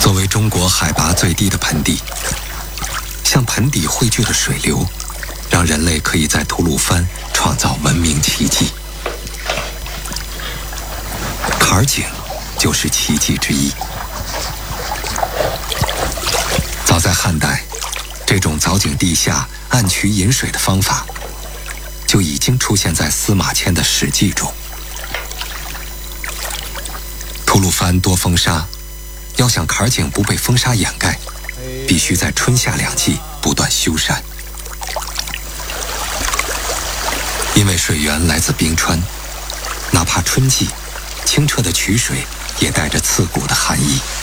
作为中国海拔最低的盆地，向盆底汇聚的水流，让人类可以在吐鲁番创造文明奇迹。坎儿井就是奇迹之一。早在汉代，这种凿井地下、暗渠引水的方法，就已经出现在司马迁的《史记》中。吐鲁番多风沙，要想坎儿井不被风沙掩盖，必须在春夏两季不断修缮。因为水源来自冰川，哪怕春季，清澈的渠水也带着刺骨的寒意。